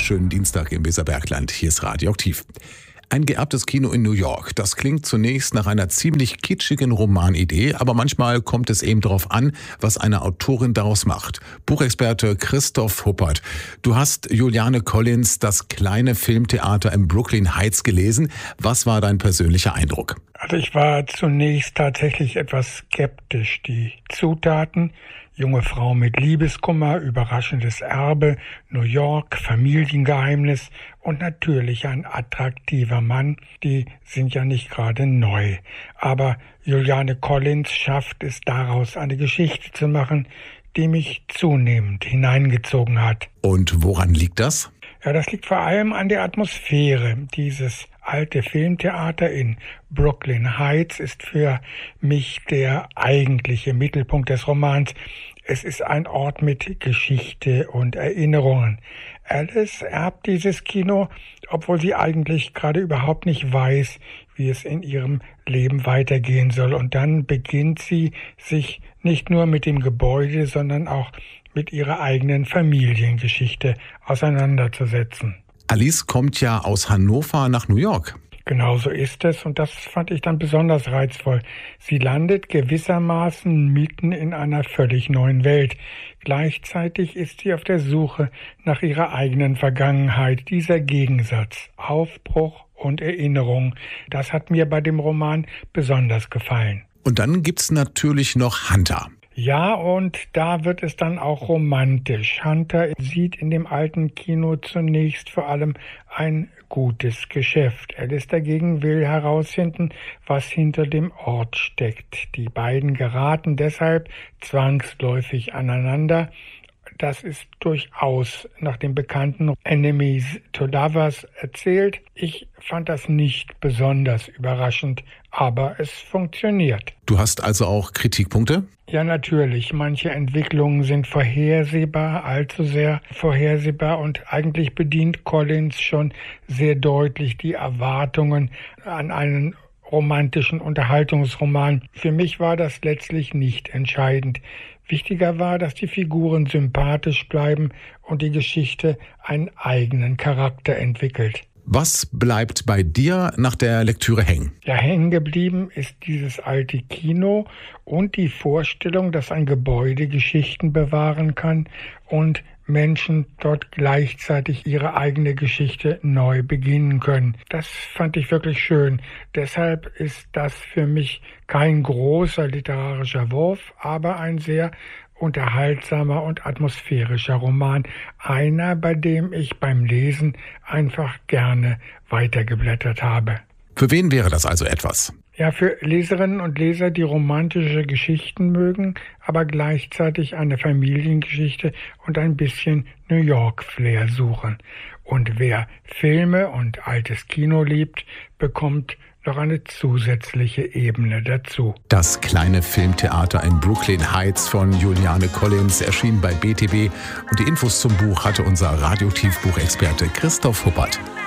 schönen Dienstag im Weserbergland. Hier ist Radioaktiv. Ein geerbtes Kino in New York. Das klingt zunächst nach einer ziemlich kitschigen Romanidee, aber manchmal kommt es eben darauf an, was eine Autorin daraus macht. Buchexperte Christoph Huppert. Du hast Juliane Collins' Das kleine Filmtheater im Brooklyn Heights gelesen. Was war dein persönlicher Eindruck? Also ich war zunächst tatsächlich etwas skeptisch. Die Zutaten: junge Frau mit Liebeskummer, überraschendes Erbe, New York, Familiengeheimnis und natürlich ein attraktiver Mann, die sind ja nicht gerade neu. Aber Juliane Collins schafft es daraus, eine Geschichte zu machen, die mich zunehmend hineingezogen hat. Und woran liegt das? Ja, das liegt vor allem an der Atmosphäre. Dieses alte Filmtheater in Brooklyn Heights ist für mich der eigentliche Mittelpunkt des Romans. Es ist ein Ort mit Geschichte und Erinnerungen. Alice erbt dieses Kino, obwohl sie eigentlich gerade überhaupt nicht weiß, wie es in ihrem Leben weitergehen soll. Und dann beginnt sie, sich nicht nur mit dem Gebäude, sondern auch mit ihrer eigenen Familiengeschichte auseinanderzusetzen. Alice kommt ja aus Hannover nach New York. Genau so ist es, und das fand ich dann besonders reizvoll. Sie landet gewissermaßen mitten in einer völlig neuen Welt. Gleichzeitig ist sie auf der Suche nach ihrer eigenen Vergangenheit. Dieser Gegensatz, Aufbruch und Erinnerung, das hat mir bei dem Roman besonders gefallen. Und dann gibt's natürlich noch Hunter. Ja, und da wird es dann auch romantisch. Hunter sieht in dem alten Kino zunächst vor allem ein gutes Geschäft. Alice dagegen will herausfinden, was hinter dem Ort steckt. Die beiden geraten deshalb zwangsläufig aneinander. Das ist durchaus nach dem bekannten Enemies to Lovers erzählt. Ich fand das nicht besonders überraschend, aber es funktioniert. Du hast also auch Kritikpunkte? Ja, natürlich. Manche Entwicklungen sind vorhersehbar, allzu sehr vorhersehbar, und eigentlich bedient Collins schon sehr deutlich die Erwartungen an einen romantischen Unterhaltungsroman. Für mich war das letztlich nicht entscheidend. Wichtiger war, dass die Figuren sympathisch bleiben und die Geschichte einen eigenen Charakter entwickelt. Was bleibt bei dir nach der Lektüre hängen? Ja, hängen geblieben ist dieses alte Kino und die Vorstellung, dass ein Gebäude Geschichten bewahren kann und Menschen dort gleichzeitig ihre eigene Geschichte neu beginnen können. Das fand ich wirklich schön. Deshalb ist das für mich kein großer literarischer Wurf, aber ein sehr unterhaltsamer und atmosphärischer Roman. Einer, bei dem ich beim Lesen einfach gerne weitergeblättert habe. Für wen wäre das also etwas? Ja, für Leserinnen und Leser, die romantische Geschichten mögen, aber gleichzeitig eine Familiengeschichte und ein bisschen New York-Flair suchen. Und wer Filme und altes Kino liebt, bekommt noch eine zusätzliche Ebene dazu. Das kleine Filmtheater in Brooklyn Heights von Juliane Collins erschien bei BTB, und die Infos zum Buch hatte unser Radioaktiv-Buchexperte Christoph Huppert.